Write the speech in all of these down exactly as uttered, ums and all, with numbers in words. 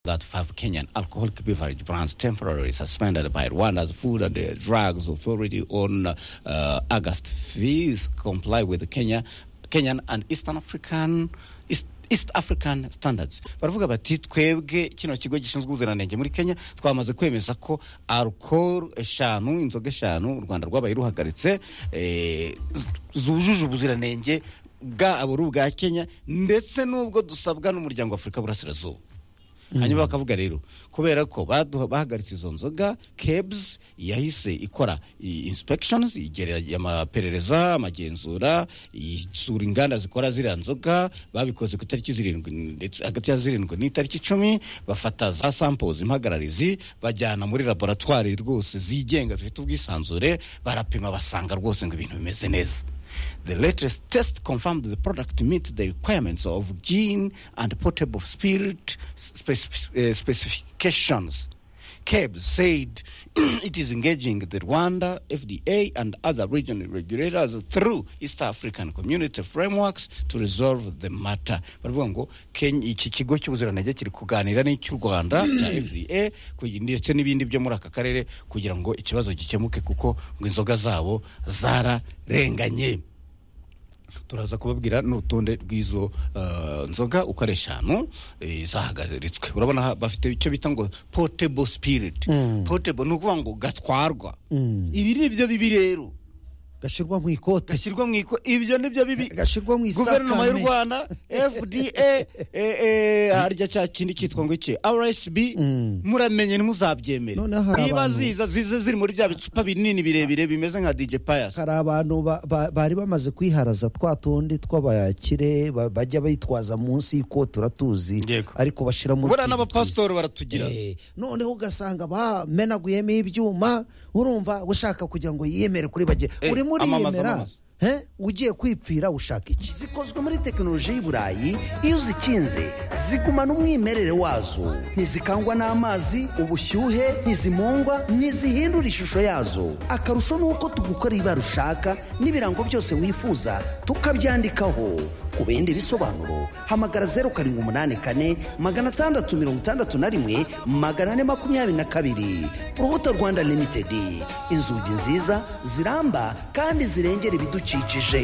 that five Kenyan alcoholic beverage brands temporarily suspended by Rwanda's Food and uh, Drugs Authority on uh, August fifth comply with the Kenya, Kenyan and Eastern African East, East African standards. Baravuga bati twebwe kino kigo gishinzwe ubuziranenge muri Kenya twamaze kwemeza ko alcohol eshanu inzoga eshanu u Rwanda rwabaye ruhagaritse eh, zujuje ubuziranenge bwa aburu bwa Kenya ndetse nubwo dusabwa n'umuryango wa Afrika burasirazuba. Hanyuma bakavuga rero kubera ko bahagaritse izo nzoga K E B S yahise ikora inspections igerera amaperereza amagenzura isura inganda zikora ziriya nzoga babikoze ku tariki zirindwi ndetse hagati ya zirindwi n'itariki icumi bafata za samples impagararizi bajyana muri laboratoire rwose zigenga zifite ubwisanzure barapima basanga rwose ngo ibintu bimeze neza. The latest test confirmed the product meets the requirements of gin and potable spirit specif- uh, specifications. K E B S said it is engaging the Rwanda F D A and other regional regulators through East African community frameworks to resolve the matter. Baravuga ngo Kenya iki kigo cy'ubuziranenge kiri kuganira n'icyo Rwanda cya F D A ndetse n'ibindi byo muri aka karere kugira ngo ikibazo gikemuke kuko ngo inzoga zabo zararenganye. Turaza kubabwira n'urutonde rw'izo uh, nzoga uko ari eshanu e, zahagaritswe. Urabona bafite icyo bita ngo potable spirit. Mm. Potable ni ukuvuga ngo gatwarwa. Mm. Ibi ni byo bibi rero gashirwa mu ikote gashirwa mu iko ibyo nibyo bibi gashirwa mu isaka guverinoma y'u Rwanda F D A eh eh harya cya kindi kitwa ngo iki R S B mm. muramenye ntimuzabyemere niba ziza zize ziri muri bya bicupa binini birebire bimeze nka D J Pius. Hari abantu bari bamaze kwiharaza twatundi tw'abayakire bajya bayitwaza munsi y'ikote turatuzi ariko bashira mu bora n'abapastori baratugira eh noneho ugasanga bamenaguyemo ibyuma urumva ushaka kugira ngo yiyemere kuri baje uri muri yemera he ugiye kwipfira ushaka iki. Zikozwe muri teknoloji y'Iburayi iyo zikinze zigumana umwimerere wazo ntizikangwa n'amazi ubushyuhe ntizimongwa ntizihindura ishusho yazo. Akarusho nuko tugukora ibara ushaka n'ibirango byose wifuza tukabyandikaho. Ku bindi bisobanuro hamagara zero karindwi umunani kane magana atandatu mirongo itandatu na rimwe magana ane makumyabiri na kabiri. Urubuto Rwanda Limited, inzugi nziza ziramba kandi zirengera ibidukikije.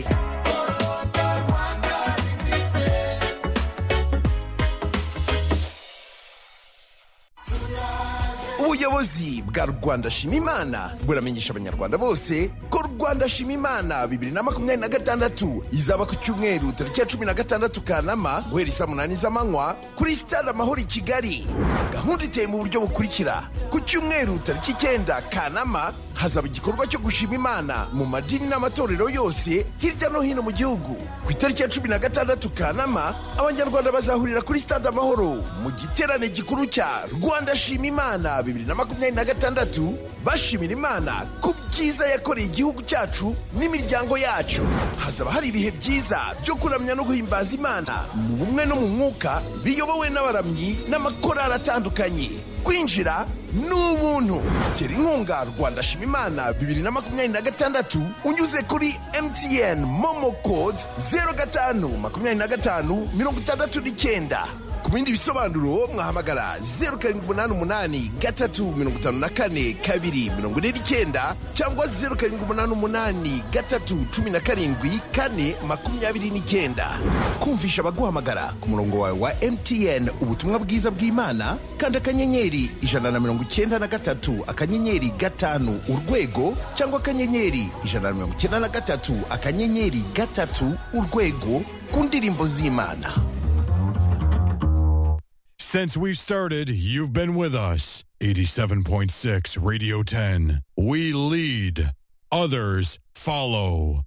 Ubuyobozi bwa Rwanda Shima Imana buramenyesha abanyarwanda bose ko Rwanda Shima Imana bibiri na makumyabiri na gatandatu izaba ku cyumweru tariki ya cumi na gatandatu Kanama guhera saa munani z'amanywa kuri Stade Amahoro i Kigali. Gahunda iteye mu buryo bukurikira: ku cyumweru tariki icyenda Kanama hazaba igikorwa cyo gushima Imana mu madini n'amatorero yose hirya no hino mu gihugu. Ku itariki ya cumi na gatandatu Kanama abanyarwanda bazahurira kuri Stade Amahoro mu giterane gikuru cya Rwanda Shima Imana bibiri na makumyabiri na gatandatu bashimira Imana ku byiza yakoreye igihugu cyacu n'imiryango yacu. Hazaba hari ibihe byiza byo kuramya no guhimbaza Imana mu bumwe no mu mwuka biyobowe n'abaramyi n'amakorali atandukanye. Kwinjira n'ubuntu. Tera inkunga Rwanda Shima Imana bibiri na makumyabiri na gatandatu unyuze kuri M T N Momo Code zero gatanu makumyabiri na gatanu mirongo itandatu n'icyenda. Ku bindi bisobanuro mwahamagara zero karindwi umunani umunani gatatu mirongo itanu na kane kabiri mirongo ine n'icyenda cyangwa zero karindwi umunani umunani gatatu cumi na karindwi kane makumyabiri n'icyenda. Kumvisha abaguhamagara ku murongo wawe wa M T N ubutumwa bwiza bw'Imana kandi akanyenyeri ijana na mirongo icyenda na gatatu akanyenyeri gatanu urwego cyangwa akanyenyeri ijana na mirongo icyenda na gatatu akanyenyeri gatatu urwego ku ndirimbo z'Imana. Since we've started, you've been with us. eighty-seven point six Radio ten. We lead, others follow.